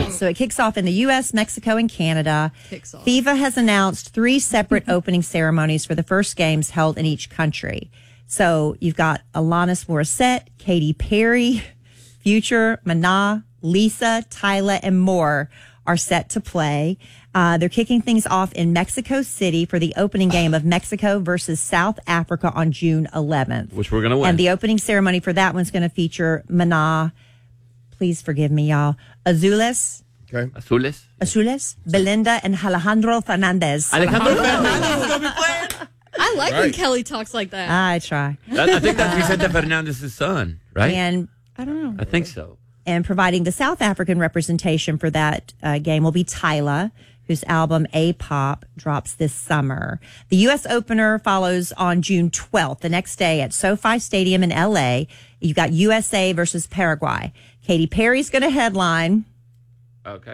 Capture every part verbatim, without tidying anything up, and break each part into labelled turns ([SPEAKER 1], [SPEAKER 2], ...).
[SPEAKER 1] right, so it kicks off in the U S, Mexico, and Canada.
[SPEAKER 2] Kicks off.
[SPEAKER 1] FIFA has announced three separate opening ceremonies for the first games held in each country. So you've got Alanis Morissette, Katy Perry, Future, Maná, Lisa, Tyla, and more are set to play. Uh, they're kicking things off in Mexico City for the opening game of Mexico versus South Africa on June eleventh.
[SPEAKER 3] Which we're going to win.
[SPEAKER 1] And the opening ceremony for that one's going to feature Maná, please forgive me, y'all, Azules,
[SPEAKER 4] Okay.
[SPEAKER 3] Azules.
[SPEAKER 1] Azules, Belinda, and Alejandro Fernandez.
[SPEAKER 3] Alejandro Fernandez is going to be playing.
[SPEAKER 2] I like when
[SPEAKER 4] Right.
[SPEAKER 2] Kelly talks like that.
[SPEAKER 1] I try.
[SPEAKER 3] That, I think that's Vicente Fernandez's son, right?
[SPEAKER 1] And
[SPEAKER 2] I don't know.
[SPEAKER 3] I think so.
[SPEAKER 1] and providing the South African representation for that uh, game will be Tyla, whose album A-Pop drops this summer. The U S opener follows on June twelfth, the next day at SoFi Stadium in L A. You've got U S A versus Paraguay. Katy Perry's going to headline.
[SPEAKER 3] Okay.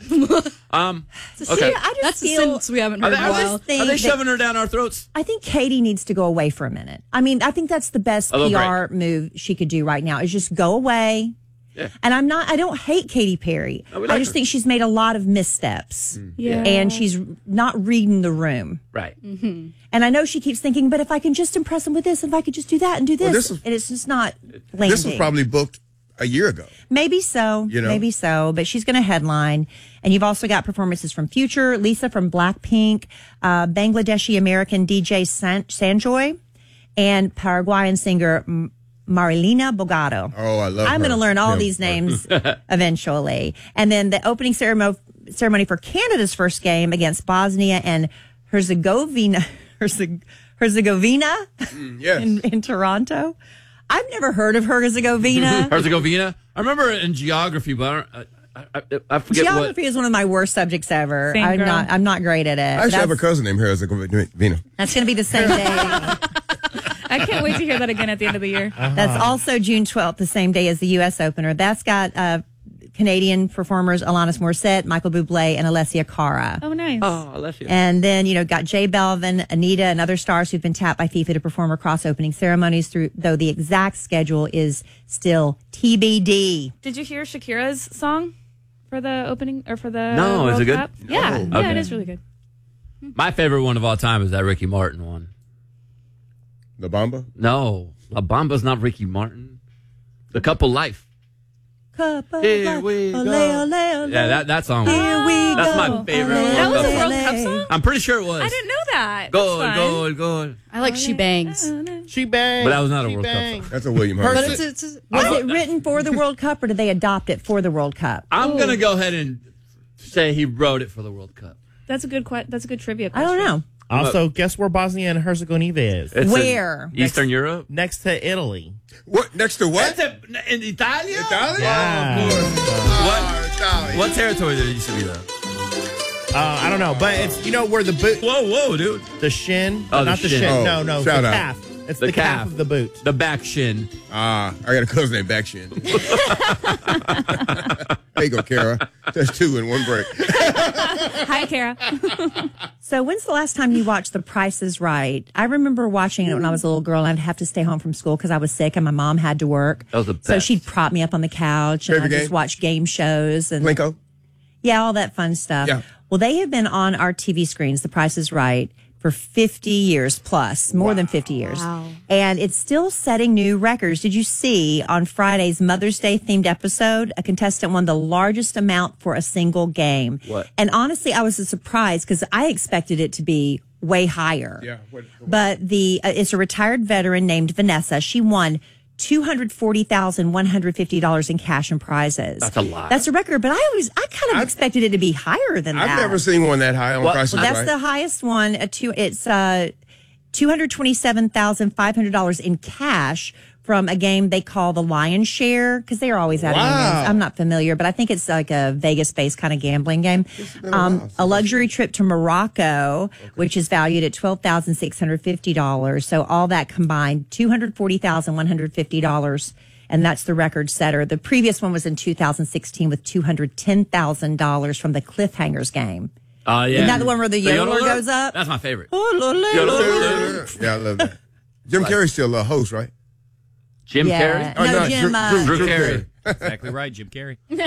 [SPEAKER 3] um.
[SPEAKER 1] See,
[SPEAKER 3] Okay.
[SPEAKER 1] I just
[SPEAKER 2] That's a
[SPEAKER 1] feel,
[SPEAKER 2] sentence we haven't
[SPEAKER 3] Are
[SPEAKER 2] heard
[SPEAKER 3] they,
[SPEAKER 2] in a
[SPEAKER 3] are they,
[SPEAKER 2] while.
[SPEAKER 3] are
[SPEAKER 1] think
[SPEAKER 3] they
[SPEAKER 1] that-
[SPEAKER 3] shoving her down our throats?
[SPEAKER 1] I think Katy needs to go away for a minute. I mean, I think that's the best
[SPEAKER 3] A little
[SPEAKER 1] P R move she could do right now is just go away.
[SPEAKER 3] Yeah.
[SPEAKER 1] And I'm not, I don't hate Katy Perry.
[SPEAKER 3] No, we
[SPEAKER 1] I
[SPEAKER 3] like
[SPEAKER 1] just
[SPEAKER 3] her.
[SPEAKER 1] think she's made a lot of missteps.
[SPEAKER 2] Yeah.
[SPEAKER 1] And she's not reading the room.
[SPEAKER 3] Right.
[SPEAKER 1] And I know she keeps thinking, but if I can just impress him with this, if I could just do that and do this,
[SPEAKER 4] Well, this is-
[SPEAKER 1] and it's just not landing.
[SPEAKER 4] This was probably booked a year ago.
[SPEAKER 1] Maybe so,
[SPEAKER 4] You know?
[SPEAKER 1] maybe so, but she's going to headline. And you've also got performances from Future, Lisa from Blackpink, uh, Bangladeshi American D J San- Sanjoy, and Paraguayan singer M- Marilina Bogado.
[SPEAKER 4] Oh, I love
[SPEAKER 1] I'm
[SPEAKER 4] her.
[SPEAKER 1] going to learn all
[SPEAKER 4] Him.
[SPEAKER 1] these names eventually. And then the opening ceremony, ceremony for Canada's first game against Bosnia and Herzegovina, Herzeg- Herzegovina
[SPEAKER 4] Yes.
[SPEAKER 1] in, in Toronto. I've never heard of Herzegovina.
[SPEAKER 3] Herzegovina. I remember it in geography, but I, I, I, I forget
[SPEAKER 1] Geography
[SPEAKER 3] what.
[SPEAKER 1] is one of my worst subjects ever.
[SPEAKER 5] Same
[SPEAKER 1] I'm
[SPEAKER 5] girl.
[SPEAKER 1] not. I'm not great at it.
[SPEAKER 4] I actually have a
[SPEAKER 1] That's,
[SPEAKER 4] cousin named Herzegovina.
[SPEAKER 1] that's going to be the same day.
[SPEAKER 5] I can't wait to hear that again at the end of the year.
[SPEAKER 1] That's also June twelfth, the same day as the U S opener. That's got uh, Canadian performers Alanis Morissette, Michael Bublé, and Alessia Cara.
[SPEAKER 5] Oh, nice.
[SPEAKER 3] Oh, I left you.
[SPEAKER 1] And then, you know, got Jay Belvin, Anita, and other stars who've been tapped by FIFA to perform across opening ceremonies, through though the exact schedule is still T B D.
[SPEAKER 5] Did you hear Shakira's song for the opening or for the
[SPEAKER 3] No, is
[SPEAKER 5] World
[SPEAKER 3] it good?
[SPEAKER 5] Cup? Yeah,
[SPEAKER 4] Oh.
[SPEAKER 5] yeah,
[SPEAKER 3] Okay.
[SPEAKER 5] it is really good.
[SPEAKER 3] My favorite one of all time is that Ricky Martin one.
[SPEAKER 4] La Bamba?
[SPEAKER 3] No, La Bamba's not Ricky Martin. The Couple Life.
[SPEAKER 1] Couple
[SPEAKER 3] Here
[SPEAKER 1] life,
[SPEAKER 3] we
[SPEAKER 1] ole,
[SPEAKER 3] go.
[SPEAKER 1] ole, ole.
[SPEAKER 3] Yeah, that, that song.
[SPEAKER 1] Here we
[SPEAKER 3] That's
[SPEAKER 1] go.
[SPEAKER 3] my favorite
[SPEAKER 1] Ole,
[SPEAKER 3] one.
[SPEAKER 5] That was a
[SPEAKER 1] ole,
[SPEAKER 5] World Cup
[SPEAKER 1] ole.
[SPEAKER 5] song?
[SPEAKER 3] I'm pretty sure it was.
[SPEAKER 5] I didn't know that.
[SPEAKER 3] Go,
[SPEAKER 5] That's
[SPEAKER 3] go, go.
[SPEAKER 2] I like She Bangs.
[SPEAKER 6] She bang.
[SPEAKER 3] But that was not a
[SPEAKER 6] She
[SPEAKER 3] World Cup
[SPEAKER 6] bang.
[SPEAKER 3] song.
[SPEAKER 4] That's a William
[SPEAKER 2] But
[SPEAKER 4] Hurt.
[SPEAKER 2] it's, it's, it's
[SPEAKER 1] Was
[SPEAKER 3] Oh,
[SPEAKER 1] it written for the World Cup, or did they adopt it for the World Cup?
[SPEAKER 3] I'm going to go ahead and say he wrote it for the World Cup.
[SPEAKER 5] That's a good. Que- that's a good trivia.
[SPEAKER 1] I
[SPEAKER 5] Question.
[SPEAKER 1] don't know.
[SPEAKER 6] Also, guess where Bosnia and Herzegovina is?
[SPEAKER 3] It's
[SPEAKER 1] Where?
[SPEAKER 3] in Eastern Europe?
[SPEAKER 6] Next to Italy.
[SPEAKER 4] What? Next to what?
[SPEAKER 3] That's a, in Italia?
[SPEAKER 4] Italy?
[SPEAKER 6] Yeah.
[SPEAKER 4] Oh, of course.
[SPEAKER 3] What?
[SPEAKER 4] Oh, Italy.
[SPEAKER 3] What territory did it used to be, though?
[SPEAKER 6] Uh, I don't know, but it's, you know, where the boot,
[SPEAKER 3] Whoa, whoa, dude.
[SPEAKER 6] the shin,
[SPEAKER 3] Oh, the
[SPEAKER 6] not the
[SPEAKER 3] shin.
[SPEAKER 6] shin.
[SPEAKER 4] Oh,
[SPEAKER 6] no, no,
[SPEAKER 4] shout
[SPEAKER 6] the
[SPEAKER 4] out.
[SPEAKER 6] calf. It's
[SPEAKER 3] The
[SPEAKER 6] the, calf.
[SPEAKER 3] calf.
[SPEAKER 6] of the boot.
[SPEAKER 3] The back shin.
[SPEAKER 4] Ah, I got a cousin named Backshin. There you go, Kara. That's two in one break.
[SPEAKER 5] Hi, Kara.
[SPEAKER 1] So when's the last time you watched The Price is Right? I remember watching it when I was a little girl, and I'd have to stay home from school because I was sick and my mom had to work.
[SPEAKER 3] That was the
[SPEAKER 1] So
[SPEAKER 3] best.
[SPEAKER 1] she'd prop me up on the couch and
[SPEAKER 4] Favorite
[SPEAKER 1] I'd just
[SPEAKER 4] game?
[SPEAKER 1] watch game shows and
[SPEAKER 4] Plinko?
[SPEAKER 1] yeah, all that fun stuff.
[SPEAKER 4] Yeah.
[SPEAKER 1] Well, they have been on our T V screens, The Price is Right, for fifty years plus, more than fifty years. And it's still setting new records. Did you see on Friday's Mother's Day themed episode, a contestant won the largest amount for a single game?
[SPEAKER 3] What?
[SPEAKER 1] And honestly, I was surprised because I expected it to be way higher.
[SPEAKER 4] Yeah. What, what?
[SPEAKER 1] But the uh, it's a retired veteran named Vanessa. She won two hundred forty thousand one hundred fifty dollars in cash and prizes.
[SPEAKER 3] That's a lot.
[SPEAKER 1] That's a record, but I always I kind of
[SPEAKER 4] I've-
[SPEAKER 1] expected it to be higher than
[SPEAKER 4] I've
[SPEAKER 1] that.
[SPEAKER 4] never seen one that high on
[SPEAKER 3] What?
[SPEAKER 4] Price is
[SPEAKER 1] Well, that's
[SPEAKER 4] Right.
[SPEAKER 1] the highest one. A two, it's uh, two hundred twenty-seven thousand five hundred dollars in cash from a game they call the Lion's Share, because they are always adding in
[SPEAKER 4] Wow.
[SPEAKER 1] games. I'm not familiar, but I think it's like a Vegas-based kind of gambling game.
[SPEAKER 4] been a
[SPEAKER 1] Um,
[SPEAKER 4] while
[SPEAKER 1] a luxury trip to Morocco, which is valued at twelve thousand six hundred fifty dollars. So all that combined, two hundred forty thousand one hundred fifty dollars. And that's the record setter. The previous one was in two thousand sixteen with two hundred ten thousand dollars from the Cliffhangers game.
[SPEAKER 3] Oh, yeah.
[SPEAKER 1] Isn't that the one where the yodeler goes up?
[SPEAKER 3] That's my favorite.
[SPEAKER 1] Oh, lo, lo, lo.
[SPEAKER 4] Yeah, I love that. Jim Carrey's still a host, right?
[SPEAKER 3] Jim
[SPEAKER 1] Yeah.
[SPEAKER 3] Carrey?
[SPEAKER 1] No,
[SPEAKER 4] Oh,
[SPEAKER 1] Jim,
[SPEAKER 4] Drew,
[SPEAKER 1] uh,
[SPEAKER 4] Drew,
[SPEAKER 3] Drew
[SPEAKER 4] Drew
[SPEAKER 3] Carey.
[SPEAKER 4] Carey.
[SPEAKER 7] Exactly right, Jim Carrey.